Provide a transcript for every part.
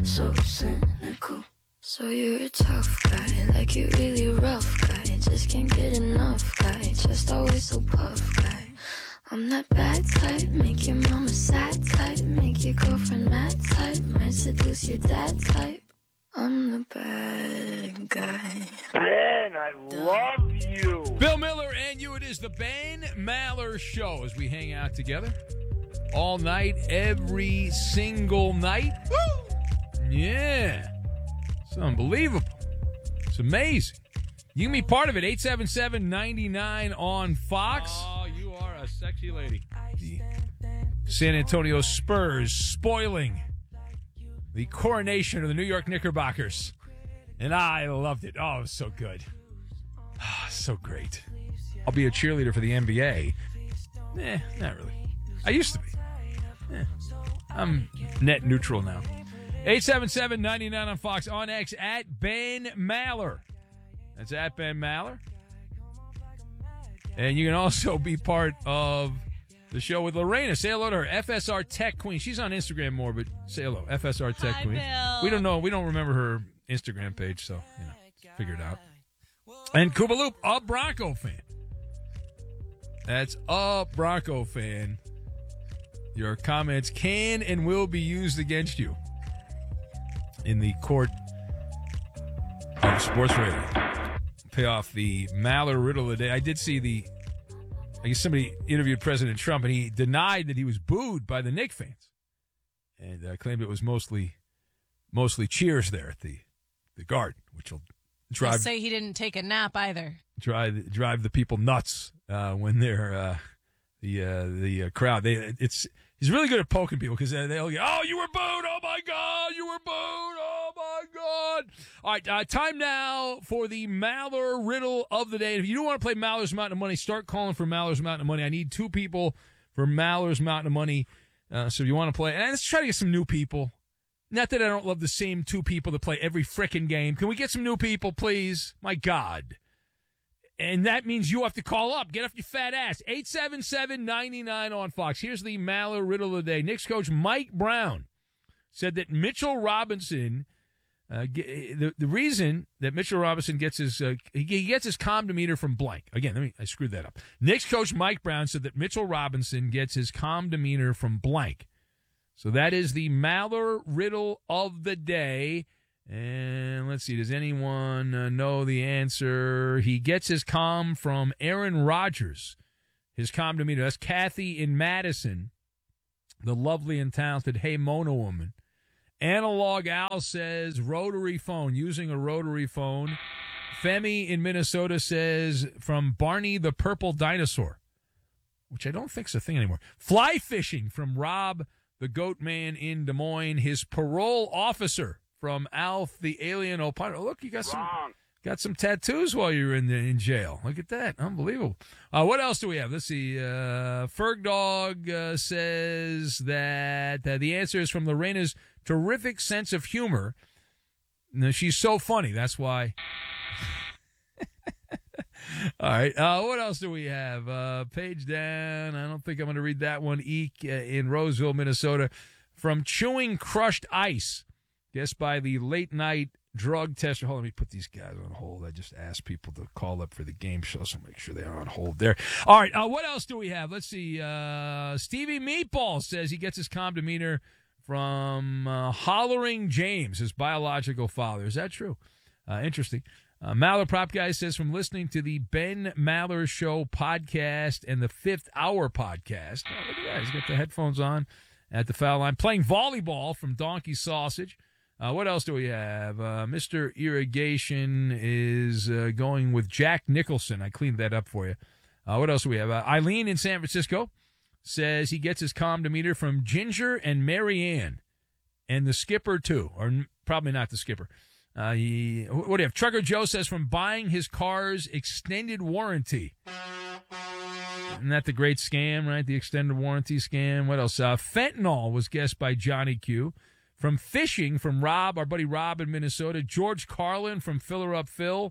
so cynical. So you're a tough guy, like you really rough guy. Just can't get enough guy, just always so puff guy. I'm that bad type, make your mama sad type, make your girlfriend mad type, might seduce your dad type. I'm the bad guy. Ben, I love you. Bill Miller and you, it is the Ben Maller Show as we hang out together all night, every single night. Woo! Yeah. It's unbelievable. It's amazing. You can be part of it. 877-99 on Fox. Oh, you are a sexy lady. The San Antonio Spurs spoiling the coronation of the New York Knickerbockers. And I loved it. Oh, it was so good. Oh, so great. I'll be a cheerleader for the NBA. Not really. I used to be. I'm net neutral now. 877-99 on Fox, on X, at Ben Maller. That's at Ben Maller. And you can also be part of the show with Lorena. Say hello to her, FSR Tech Queen. She's on Instagram more, but say hello, FSR Tech Queen. Bill. We don't know. We don't remember her Instagram page, so, figure it out. And Kuba Loop, a Bronco fan. That's a Bronco fan. Your comments can and will be used against you in the court of sports radio. Pay off the Maller riddle of the day. I did see I guess somebody interviewed President Trump, and he denied that he was booed by the Knicks fans, and claimed it was mostly cheers there at the Garden, which will I'll say he didn't take a nap either. Drive the people nuts when they're the crowd. He's really good at poking people because they'll go, "Oh, you were booed! Oh my God, you were booed! Oh my God!" All right, time now for the Maller riddle of the day. And if you do want to play Maller's Mountain of Money, start calling for Maller's Mountain of Money. I need 2 people for Maller's Mountain of Money. So if you want to play, and let's try to get some new people. Not that I don't love the same 2 people that play every frickin' game. Can we get some new people, please? My God. And that means you have to call up. Get off your fat ass. 877-99 on Fox. Here's the Maller riddle of the day. Knicks coach Mike Brown said that Mitchell Robinson, the reason that Mitchell Robinson gets his he gets his calm demeanor from blank. Again, I screwed that up. Knicks coach Mike Brown said that Mitchell Robinson gets his calm demeanor from blank. So that is the Maller riddle of the day. And let's see, does anyone know the answer? He gets his calm from Aaron Rodgers. His calm demeanor. That's Kathy in Madison, the lovely and talented Hey Mona woman. Analog Al says rotary phone, using a rotary phone. Femi in Minnesota says from Barney the Purple Dinosaur, which I don't think is a thing anymore. Fly fishing from Rob the Goat Man in Des Moines. His parole officer from Alf the Alien Opiner. Look, you got some tattoos while you were in jail. Look at that. Unbelievable. What else do we have? Let's see. Ferg Dog says that the answer is from Lorena's terrific sense of humor. Now, she's so funny. That's why. All right. What else do we have? Page down. I don't think I'm going to read that one. Eek in Roseville, Minnesota. From Chewing Crushed Ice. Guessed by the late night drug tester. Hold on, let me put these guys on hold. I just asked people to call up for the game show, so make sure they are on hold there. All right, what else do we have? Let's see. Stevie Meatball says he gets his calm demeanor from Hollering James, his biological father. Is that true? Interesting. Maller Prop Guy says from listening to the Ben Maller Show podcast and the Fifth Hour podcast. Oh, look at that. He's got the headphones on at the foul line. Playing volleyball from Donkey Sausage. What else do we have? Mr. Irrigation is going with Jack Nicholson. I cleaned that up for you. What else do we have? Eileen in San Francisco says he gets his calm demeanor from Ginger and Marianne. And the skipper, too. Or probably not the skipper. What do you have? Trucker Joe says from buying his car's extended warranty. Isn't that the great scam, right? The extended warranty scam. What else? Fentanyl was guessed by Johnny Q. From fishing, from Rob, our buddy Rob in Minnesota. George Carlin from Filler Up Phil.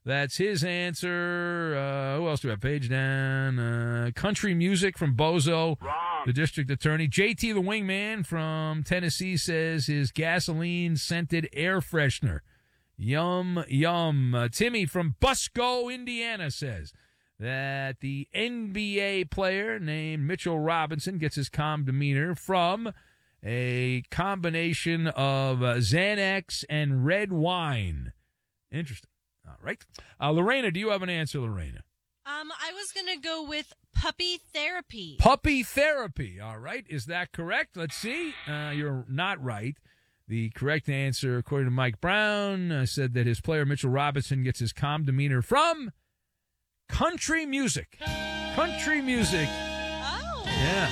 That's his answer. Who else do we have? Page down. Country music from Bozo, Wrong. the district attorney. JT the Wingman from Tennessee says his gasoline-scented air freshener. Yum, yum. Timmy from Busco, Indiana says that the NBA player named Mitchell Robinson gets his calm demeanor from a combination of Xanax and red wine. Interesting. All right. Lorena, do you have an answer, Lorena? I was going to go with puppy therapy. Puppy therapy. All right. Is that correct? Let's see. You're not right. The correct answer, according to Mike Brown, said that his player, Mitchell Robinson, gets his calm demeanor from country music. Country music. Oh. Yeah.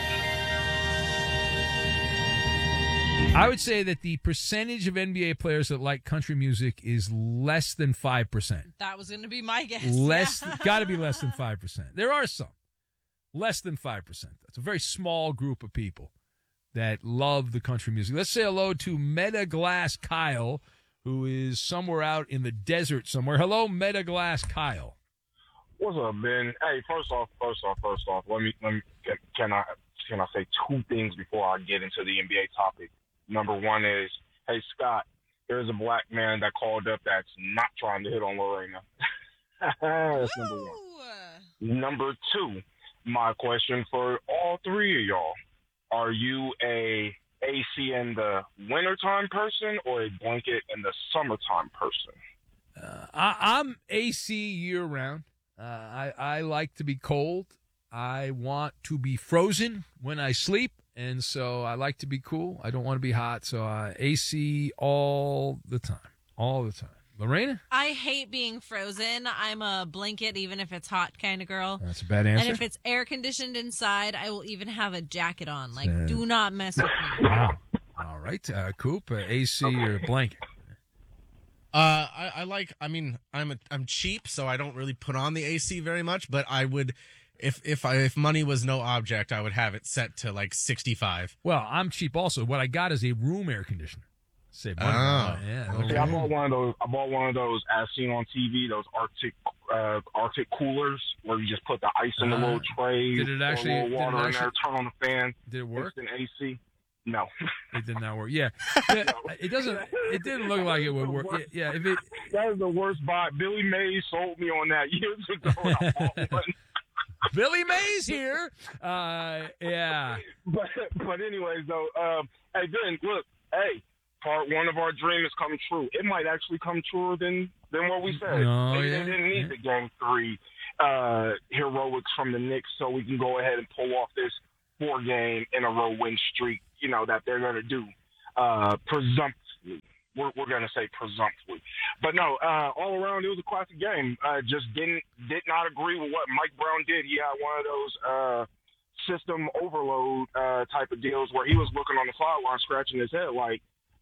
I would say that the percentage of NBA players that like country music is less than 5%. That was going to be my guess. Got to be less than 5%. There are some. Less than 5%. That's a very small group of people that love the country music. Let's say hello to Metaglass Kyle, who is somewhere out in the desert somewhere. Hello, Metaglass Kyle. What's up, Ben? Hey, first off, let me can I say two things before I get into the NBA topic? Number one is, hey, Scott, there's a black man that called up that's not trying to hit on Lorena. That's number one. Number two, my question for all three of y'all. Are you a AC in the wintertime person or a blanket in the summertime person? I'm AC year-round. I like to be cold. I want to be frozen when I sleep, and so I like to be cool. I don't want to be hot, so AC all the time. All the time. Lorena? I hate being frozen. I'm a blanket, even if it's hot kind of girl. That's a bad answer. And if it's air conditioned inside, I will even have a jacket on. Like, do not mess with me. Wow. All right. Coop, AC or blanket? I'm cheap, so I don't really put on the AC very much, but I would, if money was no object, I would have it set to like 65. Well, I'm cheap also. What I got is a room air conditioner. Save money. Yeah. See, I bought one of those as seen on TV, those Arctic coolers where you just put the ice in the little tray, did it actually, pour a little water in there, turn on the fan. Did it work? It's an AC. No. It did not work. Yeah. It doesn't. It didn't look like it would work. Yeah. That is the worst buy. Billy Mays sold me on that years ago. I bought one. Billy Mays here. Yeah. But anyways, though, hey Ben, look, hey, part one of our dream is coming true. It might actually come truer than what we said. Maybe they didn't need the Game 3 heroics from the Knicks, so we can go ahead and pull off this 4-game in a row win streak. You know that they're going to do presumptively. We're going to say presumptively, but no. All around, it was a classic game. Just did not agree with what Mike Brown did. He had one of those system overload type of deals where he was looking on the sideline, scratching his head like,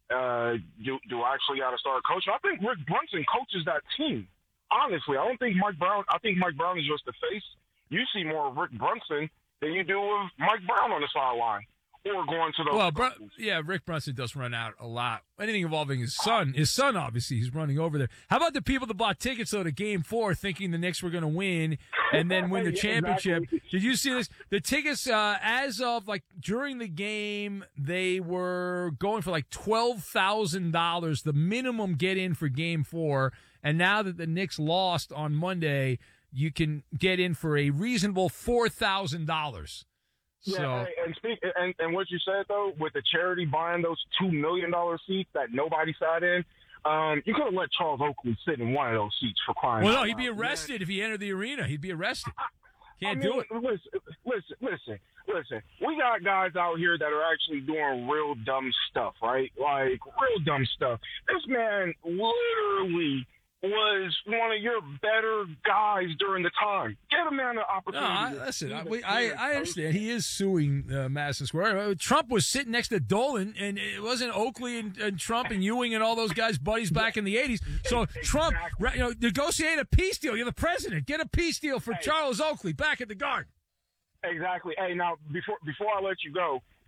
do I actually got to start coaching? I think Rick Brunson coaches that team. Honestly, I don't think Mike Brown. I think Mike Brown is just the face. You see more of Rick Brunson than you do of Mike Brown on the sideline. Or going to those Rick Brunson does run out a lot. Anything involving his son. His son, obviously, he's running over there. How about the people that bought tickets, though, to Game 4 thinking the Knicks were going to win and then win the championship? Exactly. Did you see this? The tickets, as of, like, during the game, they were going for, like, $12,000, the minimum get-in for Game 4. And now that the Knicks lost on Monday, you can get in for a reasonable $4,000. Yeah, and what you said, though, with the charity buying those $2 million seats that nobody sat in, you could have let Charles Oakley sit in one of those seats for crying out loud. Well, no, he'd be arrested if he entered the arena. He'd be arrested. Can't do it. Listen. We got guys out here that are actually doing real dumb stuff, right? Like, real dumb stuff. This man literally was one of your better guys during the time. Get a man an opportunity. I understand. He is suing Madison Square. Trump was sitting next to Dolan, and it wasn't Oakley and Trump and Ewing and all those guys buddies back in the 80s. So Trump, negotiate a peace deal. You're the president. Get a peace deal for Charles Oakley back at the Garden. Exactly. Hey, now, before I let you go,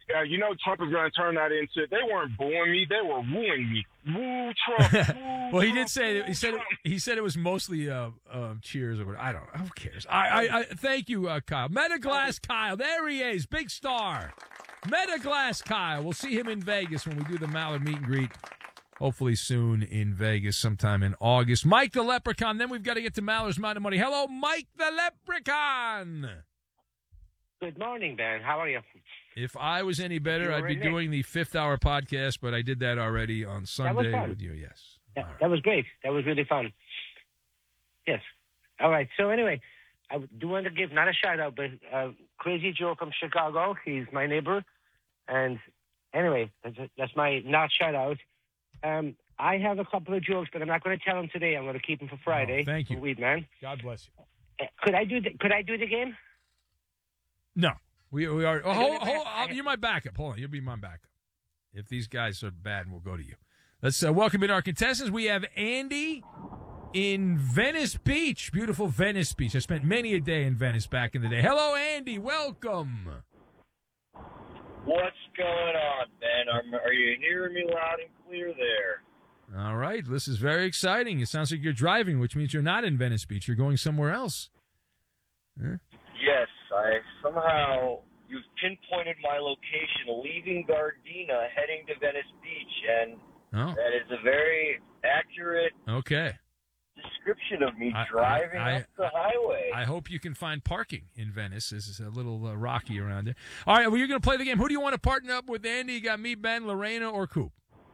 you know Trump is going to turn that into, they weren't booing me, they were wooing me. Woo Trump. Woo Well, he Trump, did say, woo Trump. he said it was mostly cheers or whatever. I don't know. Who cares? I thank you, Kyle. Metaglass Kyle. There he is. Big star. Metaglass Kyle. We'll see him in Vegas when we do the Mallard meet and greet. Hopefully soon in Vegas, sometime in August. Mike the Leprechaun. Then we've got to get to Mallard's Mountain of Money. Hello, Mike the Leprechaun. Good morning, Ben. How are you? If I was any better, I'd be doing the 5th Hour podcast, but I did that already on Sunday with you. Yes. That was great. That was really fun. Yes. All right. So anyway, I do want to give not a shout out, but Crazy Joe from Chicago. He's my neighbor, and anyway, that's my not shout out. I have a couple of jokes, but I'm not going to tell them today. I'm going to keep them for Friday. Oh, thank you, Weed man. God bless you. Could I do the game? No, we are. Oh, you're my backup. Hold on, you'll be my backup. If these guys are bad, we'll go to you. Let's welcome in our contestants. We have Andy in Venice Beach, beautiful Venice Beach. I spent many a day in Venice back in the day. Hello, Andy. Welcome. What's going on, Ben? Are you hearing me loud and clear there? All right, this is very exciting. It sounds like you're driving, which means you're not in Venice Beach. You're going somewhere else. Huh? Yes, you've pinpointed my location, leaving Gardena, heading to Venice Beach, and that is a very accurate description of me driving up the highway. I hope you can find parking in Venice. This is a little rocky around there. All right, well, you're going to play the game. Who do you want to partner up with, Andy? You got me, Ben, Lorena, or Coop?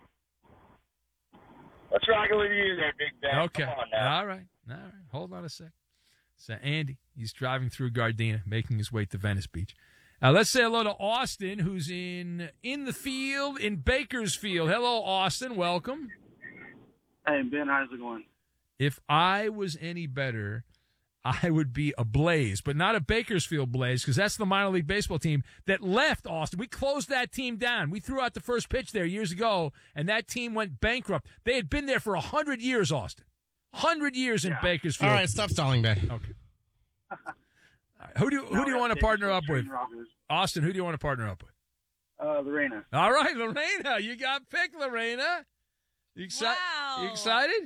Let's rock it with you there, Big Ben. Okay. Come on now. All right. Hold on a sec. So, Andy, he's driving through Gardena, making his way to Venice Beach. Let's say hello to Austin, who's in the field in Bakersfield. Hello, Austin. Welcome. Hey, Ben. How's it going? If I was any better, I would be a Blaze, but not a Bakersfield Blaze, because that's the minor league baseball team that left Austin. We closed that team down. We threw out the first pitch there years ago, and that team went bankrupt. They had been there for 100 years, Austin. 100 years in Bakersfield. All right, stop stalling, Ben. Okay. All right. Who do you want to partner up with? Austin, who do you want to partner up with? Lorena. All right, Lorena. You got picked, Lorena. You excited? Wow. You excited?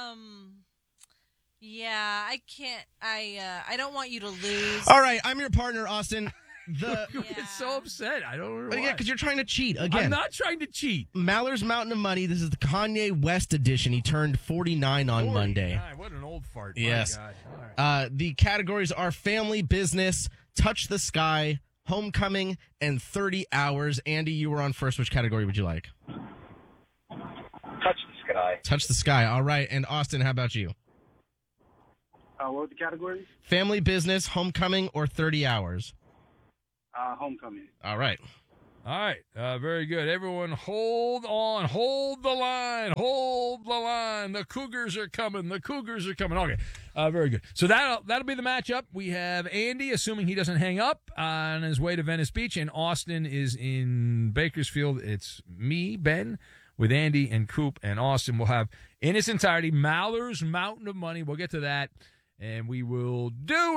Yeah, I can't. I don't want you to lose. All right, I'm your partner, Austin. You get so upset. I don't know why. Yeah, because you're trying to cheat again. I'm not trying to cheat. Mallard's Mountain of Money. This is the Kanye West edition. He turned 49 on Monday. What an old fart. Yes. My God. The categories are family, business, touch the sky, homecoming, and 30 hours. Andy, you were on first. Which category would you like? Touch the sky. Touch the sky. All right. And Austin, how about you? What were the categories? Family, business, homecoming, or 30 hours? Homecoming. All right. All right. Very good. Everyone hold on. Hold the line. Hold the line. The Cougars are coming. The Cougars are coming. Okay. Very good. So that'll be the matchup. We have Andy, assuming he doesn't hang up, on his way to Venice Beach, and Austin is in Bakersfield. It's me, Ben, with Andy and Coop, and Austin will have, in its entirety, Mallard's Mountain of Money. We'll get to that, and we will do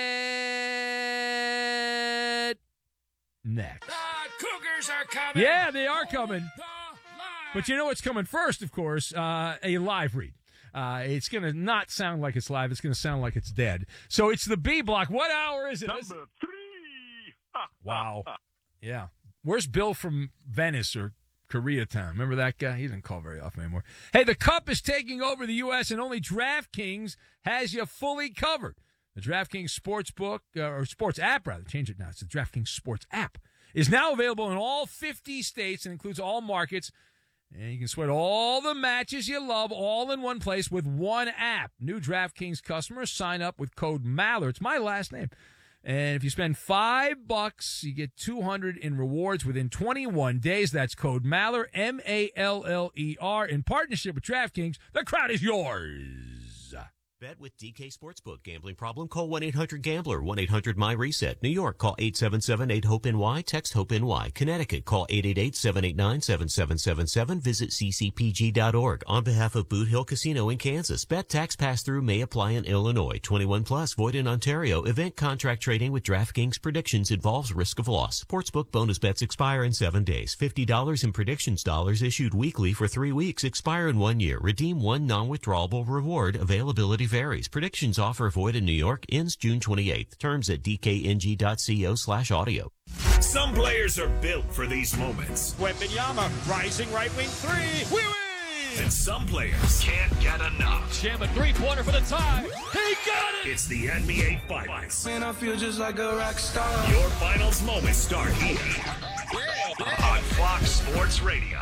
it next. The Cougars are coming. Yeah, they are coming. But you know what's coming first, of course? A live read. It's going to not sound like it's live. It's going to sound like it's dead. So it's the B block. What hour is it? Number 3. Wow. Yeah. Where's Bill from Venice or Koreatown? Remember that guy? He doesn't call very often anymore. Hey, the Cup is taking over the U.S., and only DraftKings has you fully covered. The DraftKings Sportsbook, or Sports app, rather, change it now. It's the DraftKings Sports app, is now available in all 50 states and includes all markets. And you can sweat all the matches you love all in one place with one app. New DraftKings customers sign up with code Mallard. It's my last name. And if you spend $5, you get $200 in rewards within 21 days. That's code Mallard, M-A-L-L-E-R. In partnership with DraftKings, the crowd is yours. Bet with DK Sportsbook. Gambling problem? Call 1-800-GAMBLER. 1-800-MY-RESET. New York, call 877-8-HOPE-NY. Text HOPE-NY. Connecticut, call 888-789-7777. Visit ccpg.org. On behalf of Boot Hill Casino in Kansas, bet tax pass-through may apply in Illinois. 21 plus, void in Ontario. Event contract trading with DraftKings predictions involves risk of loss. Sportsbook bonus bets expire in 7 days. $50 in predictions dollars issued weekly for 3 weeks. Expire in 1 year. Redeem one non-withdrawable reward. Availability varies. Predictions offer void in New York. Ends June 28th. Terms at dkng.co/audio. Some players are built for these moments. Wembanyama, rising right wing three. We win! And some players can't get enough. Jam a three-pointer for the tie. He got it! It's the NBA Finals. Man, I feel just like a rock star. Your finals moments start here on Fox Sports Radio.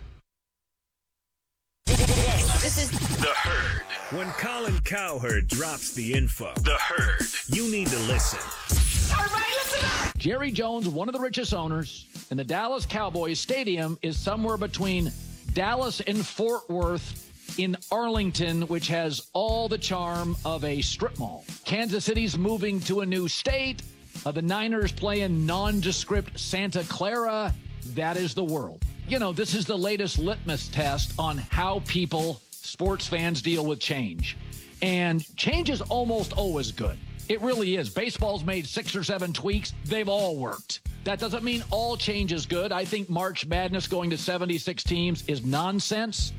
This is The Herd. When Colin Cowherd drops the info, The Herd, you need to listen. All right, listen up. Jerry Jones, one of the richest owners, and the Dallas Cowboys Stadium is somewhere between Dallas and Fort Worth in Arlington, which has all the charm of a strip mall. Kansas City's moving to a new state. The Niners play in nondescript Santa Clara. That is the world. You know, this is the latest litmus test on how people, sports fans, deal with change. And change is almost always good. It really is. Baseball's made 6 or 7 tweaks. They've all worked. That doesn't mean all change is good. I think March Madness going to 76 teams is nonsense.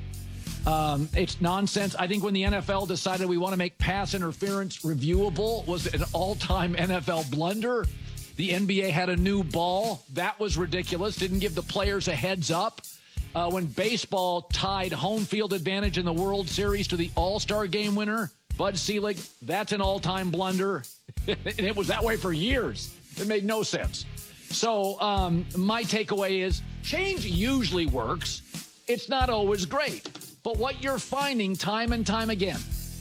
It's nonsense. I think when the NFL decided we want to make pass interference reviewable was an all-time NFL blunder. The NBA had a new ball. That was ridiculous. Didn't give the players a heads up. When baseball tied home field advantage in the World Series to the All-Star Game winner, Bud Selig, that's an all-time blunder. And it was that way for years. It made no sense. So my takeaway is change usually works. It's not always great. But what you're finding time and time again,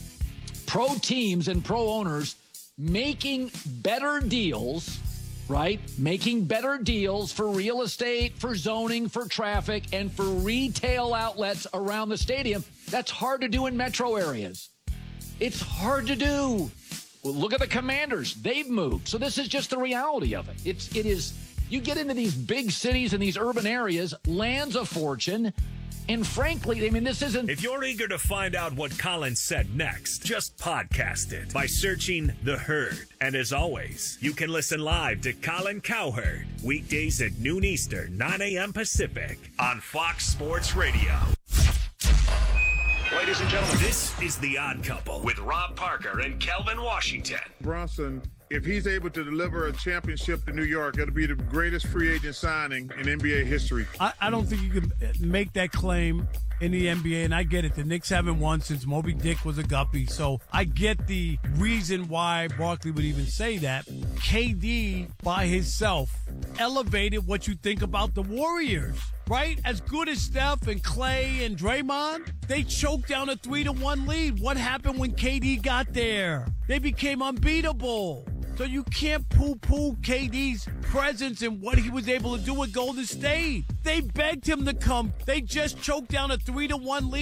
pro teams and pro owners making better deals, right? Making better deals for real estate, for zoning, for traffic, and for retail outlets around the stadium. That's hard to do in metro areas. It's hard to do. Well, look at the Commanders. They've moved. So this is just the reality of it. It is, you get into these big cities and these urban areas, lands a fortune. And frankly, I mean, this isn't... If you're eager to find out what Colin said next, just podcast it by searching The Herd. And as always, you can listen live to Colin Cowherd weekdays at noon Eastern, 9 a.m. Pacific on Fox Sports Radio. Ladies and gentlemen, this is The Odd Couple with Rob Parker and Kelvin Washington. Brunson, if he's able to deliver a championship to New York, it'll be the greatest free agent signing in NBA history. I don't think you can make that claim in the NBA, and I get it. The Knicks haven't won since Moby Dick was a guppy, so I get the reason why Barkley would even say that. KD, by himself, elevated what you think about the Warriors, right? As good as Steph and Clay and Draymond, they choked down a 3-1 lead. What happened when KD got there? They became unbeatable. So you can't poo-poo KD's presence and what he was able to do with Golden State. They begged him to come. They just choked down a 3-1 lead.